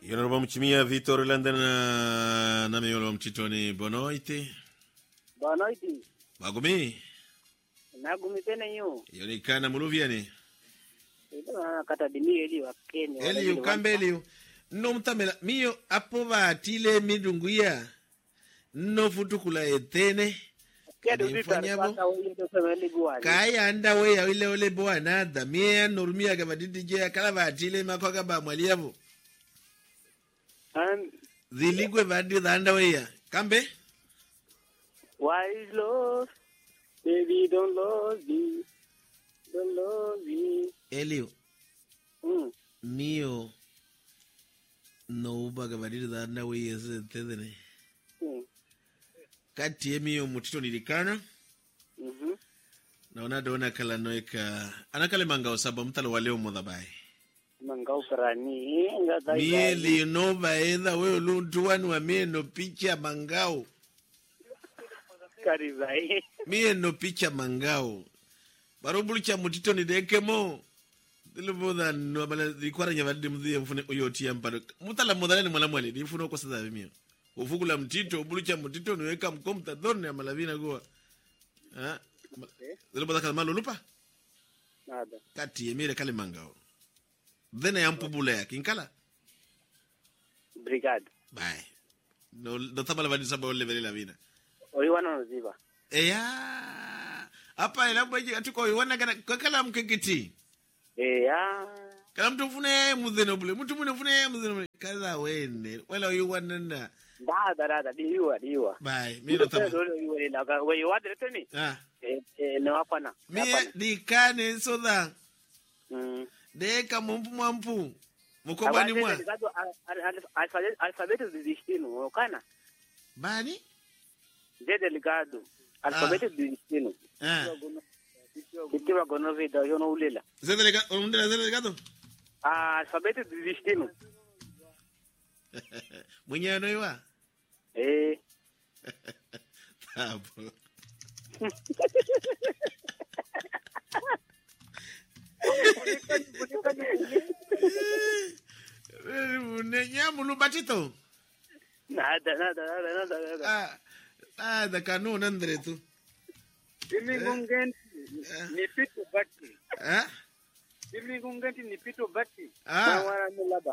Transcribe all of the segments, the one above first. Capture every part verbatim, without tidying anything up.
Yonoba mchimia Vitor Landana na meyolo mchitoni bonoiti. Bonoiti. Magumi. Nagumi tena yu. Yonikana muluviani. Ito kata dimi eli wa Kenya. Eli ukambe eli. No mtamela miyo apo batile midunguya. No futukula etene. Kaya anda we ya wile ole boa nada. Mie normia kama didije kala batile makoga ba mwaliavu. And Ziligwe vadi dhanda we ya. Kambe? Why is lost? Baby, don't lose me. Don't lose me. Elio. Mm. Mio. No ubaga vadi dhanda we ya zedene. Mm. Kati ye mio mutito nilikana. Mhm. Na unadona kala noeka. Anakale mangao saba mtalo waleo modhabai. Mangao karani. Mieli nova edha weo luntuwanu wa mie no picha mangao. Karivai. Mie no picha mangao. Barobulu cha mutito ni deke mo. Dilo boda no abala dikwara nyavadi mdhiya mfune uyoti ya mpado. Mutala modale ni mwala mwale. Ni mfuno kwa sada mio. Ufukula mtito, ubulu cha mutito ni weka mkomta dhorne ya malavina goa. Ha? Dilo boda kala malo lupa? Nada. Kati ye mire kale mangao. Dhena ya mpubule ya kinkala? Brigade. Bye. No, no tamala vadi saba ole vele la vina. Oiwana noziva. Eya. Apa ilabo iji atuko oiwana kana kwa kala mkekiti. Eya. Kala mtu mfune mudheno bule. Mtu mfune mfune mudheno bule. Kala wene. Wala oiwana na. Dada dada diwa diwa. Bye. Mie no tamala. Wewe wadre teni? Ah. Eh eh no hapana. Mie dikane soda. Mm. Deka mumpu mwampu. Mukobani mwa. Alfabeto destino, okana? Bani? De delegado. Alfabeto destino. Ah. Kitiwa gonovida yono ulela. Zede delegado, undela zede delegado? Ah, alfabeto destino. Mwenye no iwa? Eh. Tapo. Nenya mulu batito. Nada, nada, nada, nada, nada. Ah, ah, da kanu nandre tu. Dimi gungenti ni pito bati. Ah? Dimi gungenti ni pito bati. Ah. Na wana mulaba.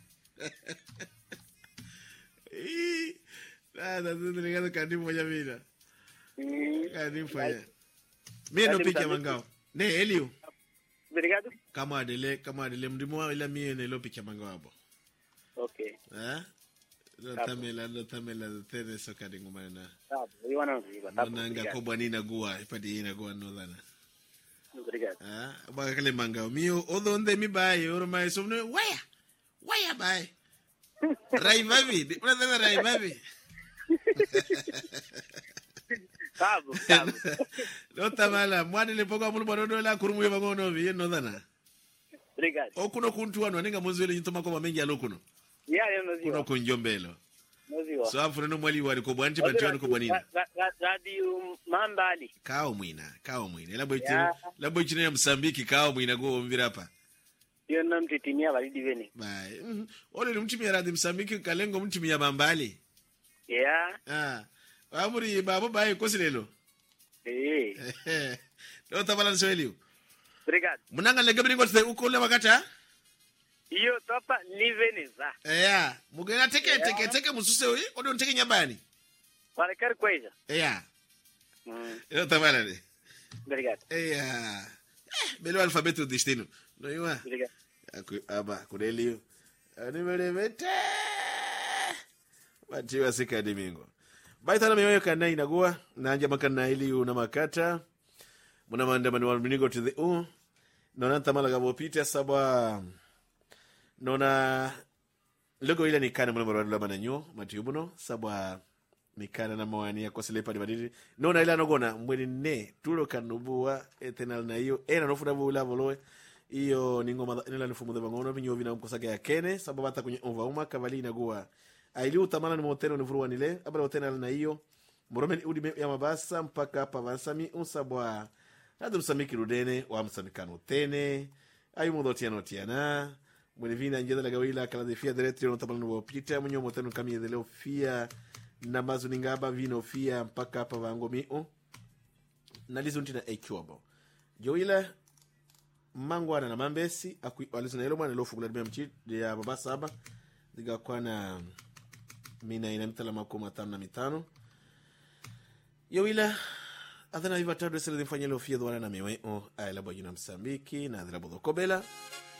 Eh. Nada, tu delegado kani moja mina. Kani fanya. Mie no picha mangao. Ne Elio. Obrigado. Kama adele, kama adele mdimu ila mie ne lo picha mangao hapo. Okay. Ah? Lo tamela, lo tamela tene soka dingumana na. Sabe, oiwana noziva. Nanga kobwa nina gua, ipadi ina gua no dana. Obrigado. Ah, baga kale mangao. Mio odo onde mi bai, oro mai somne waya. Waya bai. Rai babi, una dana rai babi. Cabo, cabo. No tamala, mwani le poka mulu barodo la kurumu yeba ngono vi no dana. Obrigado. Okuno kuntu wanu ninga muzwele nyitoma kwa mengi alokuno. Ya ya noziva. Kuno kunjombelo. Noziva. So afure no mwali wali ko bwanti batiwani ko bwanina. Radio Mambali. Kao mwina, kao mwina. Labo itine, labo itine ya Msambiki kao mwina go mvira hapa. Yo na mtitimia baridi vene. Bye. Mm -hmm. Ole ni mtimia radi Msambiki kalengo mtimia Mambali. Yeah. Ah. Amuri babo bae kosilelo. Eh. Lo tabala nsweli. Obrigado. Munanga lege bringo tse ukole wakata? Iyo topa ni veneza. Eh. Mugena teke teke teke mususe oyi odo nteke nyabani. Para quer coisa. Eh. Mm. Lo tabala de. Obrigado. Eh. Eh, belo alfabeto destino. No iwa. Obrigado. Aku aba kudelio. Ani melevete. Batiwa sika dimingo. Baitana meyo kana inagua nanja makana ili una makata. Muna mandamani wa minigo to the u. Nona tamala gabo pita sabwa. Nona logo ile ni kana mwana mwana lama nanyo matiubuno sabwa mikana na mawani ya koselepa ni badiri. Nona ila nogona mbweni ne tulo kanubua etenal na iyo ena nofuda bula voloe. Iyo ningo nila nifumu de bangono vinyo vina mkosake ya kene sabwa bata kwenye umva uma kavali inagua. Aili utamana ni moteno ni furuwa nile abala otena na iyo moromeni udi ya mabasa mpaka hapa vansami unsabwa nadu msamiki rudene wa msamikano tene ayu mudo tiano tiana mwene vina njeda la gawila kala de fia diretri no tabala no pita munyo motano kami de leo fia na mazu ningaba vino fia mpaka hapa vango mio nalizunti na echobo joila mangwana na mambesi alizuna ilo mwana lofu kuladimia mchi ya baba saba diga kwa na mina ina mitala makoma tano na mitano joila adhana hiva tadu esele nifanya leo fia dhuwana na miwe o aela bojina Msambiki na adhila bodo kobela